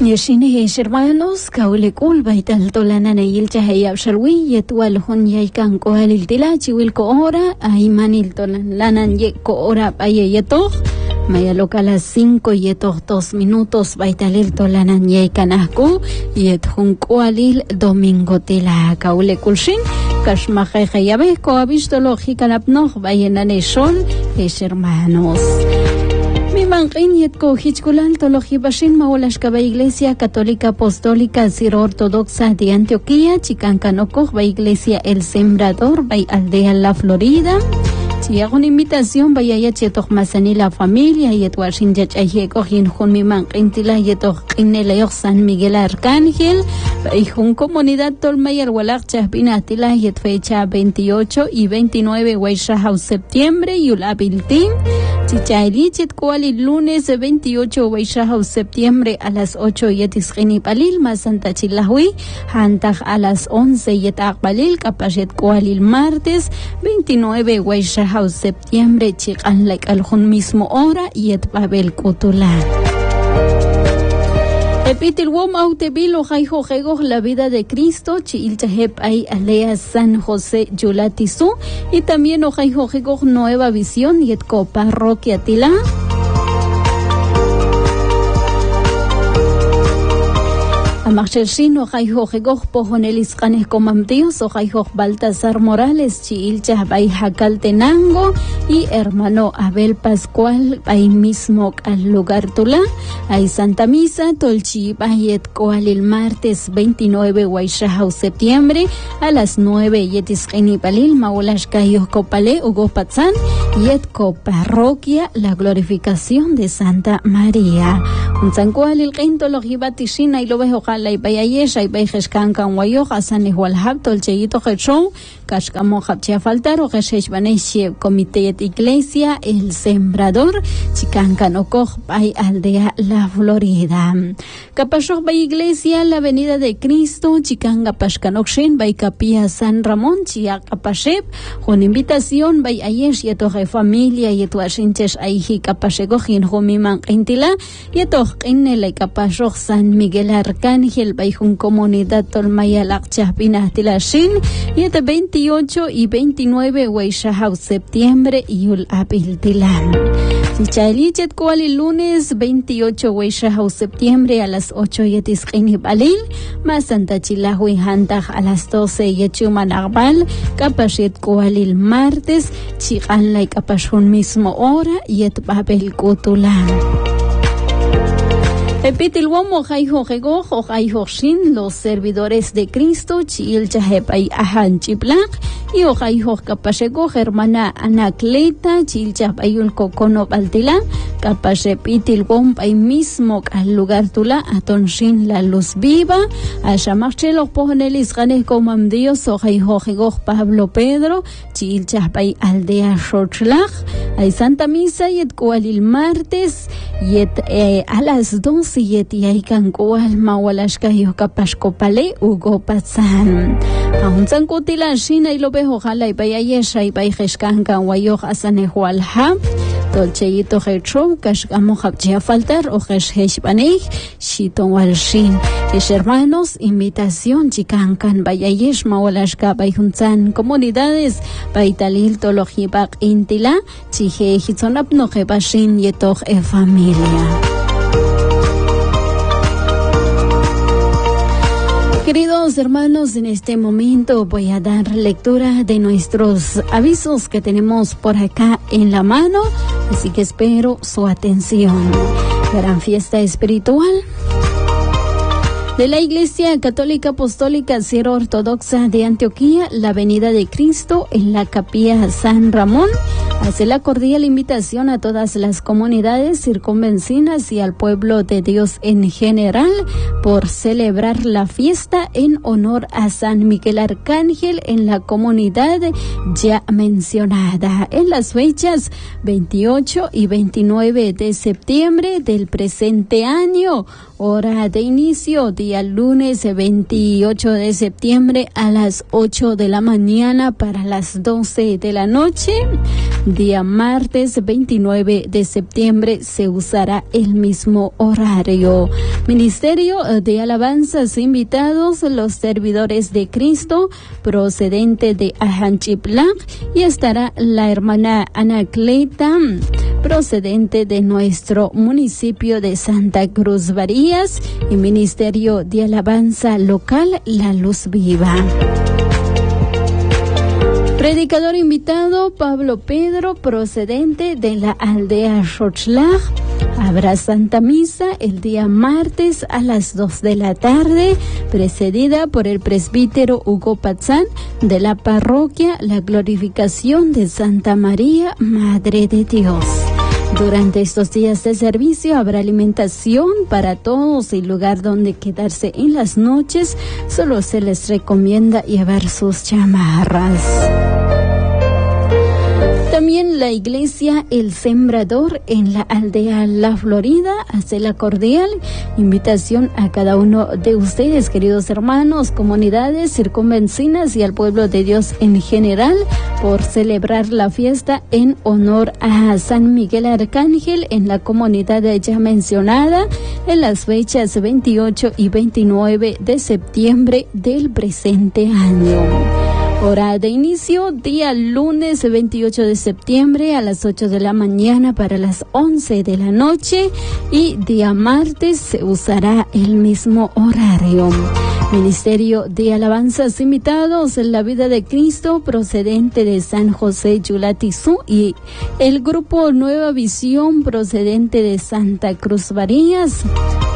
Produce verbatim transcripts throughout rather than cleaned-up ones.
Yeshines hermanos, kaulikul baital tolana nayil chahayab shalwi yetwal hun yaikan ko halil tilachi wil ko ora aymanil tolan lanan ye ko ora aye yeto maya lokala cinco yeto dos minutos baitalil tolanan yaikan ahku yet hun ko halil domingo tila kaulikul shin kashmaje hayabe ko abisto lógica lapno bayenane sol es hermanos. Mi manqin yetko hichkulal toloji bashin maulashka ba Iglesia Católica Apostólica Siro Ortodoxa de Antioquía, Chicancanocoj ba Iglesia El Sembrador ba Aldea La Florida. Si hago una invitación, vaya ya chetok masani la familia y etwashin yachaye cojín jun mi manqin tila yetok ineleoch San Miguel Arcángel, y jun comunidad tolmayar walak chahbina tila yet fecha veintiocho y veintinueve Weishahau septiembre y ulabiltin. Chichailichet kuali lunes veintiocho Weishahau septiembre a las ocho yetisqini palil ma Santa Chilahui, hantaj a las once yetak palil kapashet kuali martes veintinueve Weishahau septiembre chiqan like aljun mismo hora yet babel kutula. Epitil wom autebilo jaijo jego la vida de Cristo chiil chahep ay alea San José Yulatisu y también ojaijo jego nueva visión yet ko parroquia tila. Amachelshin ojaijo jego pojonelis canes comamtios ojaijo Baltasar Morales chiil chahbay Jacaltenango y hermano Abel Pascual ahí mismo al lugar tula hay Santa Misa tolchi bayet koal el martes veintinueve Weishahau septiembre a las nueve yetisqini palil maulash kayo kopale ugo patzan yet ko parroquia la glorificación de Santa María un sankual el quinto lo gibatishin y lo veo jala y bayayesh y bayeshkan kan wayo hasan igual hab tolcheito show kashkamo habcha faltar o geshesh banesh comité Iglesia El Sembrador Chicancanocoj bay Aldea La Florida. Capashoj bay Iglesia La Avenida de Cristo Chicanga Pashcanokshin bay Capilla San Ramón Chiac Apashep con invitación bay Ayesh yetoje familia yetuashinchesh aiji Capashegojin Homiman Intila yetoj innele Capashoj San Miguel Arcángel bay Jun Comunidad Tolmaya Lakchapina Tilashin yete veintiocho y veintinueve Weishahau septiembre Yul Abil Tilan. Chichailichet kuali lunes veintiocho Weishahau septiembre a las ocho yetisqini balil, más Santa Chilahui hantaj a las doce yechuman agbal, kapashet kuali martes, chiqan like kapashun mismo hora yet babel kutulan. Epitil womo jaijo jego o jaijo shin los servidores de Cristo chiil chahepay ahan chiplak y o jaijo kapashego hermana Anacleta chiil chapayul kokono baltila kapashepitil wom pay mismo al lugar tula aton shin la luz viva a shamarchelo ponelis gane comam Dios o jaijo jego Pablo Pedro chiil chapay aldea shochlak hay Santa Misa yet kualil martes yet eh, a las doce yeti aikan kual mawalashka yo kapashkopale ugo patsan aun sankutila shina y lo bejo jala y bayayesha y bayjeshkanka wayo asane hualha tolcheito hecho kashkamo habja faltar o heshbanei shiton walshin es hermanos invitación chikankan bayayesh mawalashka bayhunsan comunidades baitalil tolojibak intila chije hitzonap no hebashin yetoch e familia. Queridos hermanos, en este momento voy a dar lectura de nuestros avisos que tenemos por acá en la mano, así que espero su atención. Gran fiesta espiritual de la Iglesia Católica Apostólica Siro Ortodoxa de Antioquía, la Avenida de Cristo en la Capilla San Ramón, hace la cordial invitación a todas las comunidades circunvecinas y al pueblo de Dios en general por celebrar la fiesta en honor a San Miguel Arcángel en la comunidad ya mencionada en las fechas veintiocho y veintinueve de septiembre del presente año. Hora de inicio, día lunes veintiocho de septiembre a las ocho de la mañana para las doce de la noche. Día martes veintinueve de septiembre se usará el mismo horario. Ministerio de Alabanzas invitados los servidores de Cristo procedente de Ajanchiplac, y estará la hermana Anacleta procedente de nuestro municipio de Santa Cruz Varías, y Ministerio de Alabanza local La Luz Viva. Predicador invitado Pablo Pedro procedente de la aldea Xochtlaj. Habrá Santa Misa el día martes a las dos de la tarde, precedida por el presbítero Hugo Patzán de la parroquia La Glorificación de Santa María, Madre de Dios. Durante estos días de servicio habrá alimentación para todos y lugar donde quedarse en las noches. Solo se les recomienda llevar sus chamarras. También la iglesia El Sembrador en la aldea La Florida hace la cordial invitación a cada uno de ustedes, queridos hermanos, comunidades circunvecinas y al pueblo de Dios en general, por celebrar la fiesta en honor a San Miguel Arcángel en la comunidad ya mencionada en las fechas veintiocho y veintinueve de septiembre del presente año. Hora de inicio, día lunes veintiocho de septiembre a las ocho de la mañana para las once de la noche, y día martes se usará el mismo horario. Ministerio de Alabanzas invitados en la vida de Cristo procedente de San José Yulatizú, y el grupo Nueva Visión procedente de Santa Cruz Varías.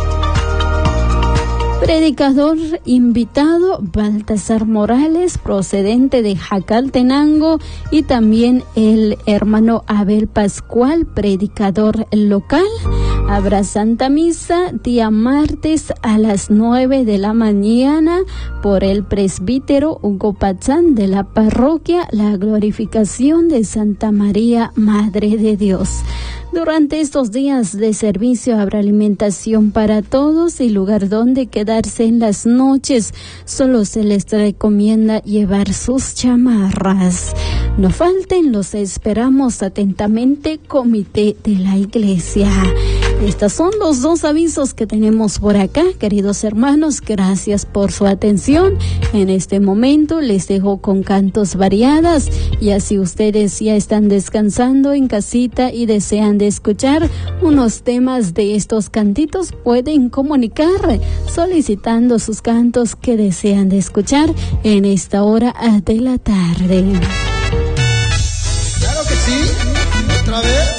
Predicador invitado Baltasar Morales procedente de Jacaltenango, y también el hermano Abel Pascual, predicador local. Habrá Santa Misa día martes a las nueve de la mañana por el presbítero Hugo Patzán de la parroquia La Glorificación de Santa María, Madre de Dios. Durante estos días de servicio habrá alimentación para todos y lugar donde quedarse en las noches. Solo se les recomienda llevar sus chamarras. No falten, los esperamos atentamente, Comité de la Iglesia. Estos son los dos avisos que tenemos por acá, queridos hermanos. Gracias por su atención. En este momento les dejo con cantos variadas, y así ustedes ya están descansando en casita y desean de escuchar unos temas de estos cantitos, pueden comunicar solicitando sus cantos que desean de escuchar en esta hora de la tarde. Claro que sí, otra vez.